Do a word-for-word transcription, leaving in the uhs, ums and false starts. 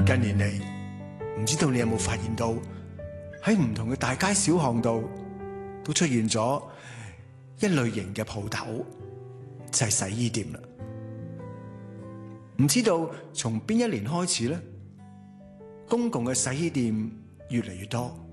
近年嚟，唔知道你有冇發現到喺唔同嘅大街小巷度都出現咗一類型嘅鋪頭，就係洗衣店啦。唔知道從邊一年開始咧，公共嘅洗衣店越嚟越多，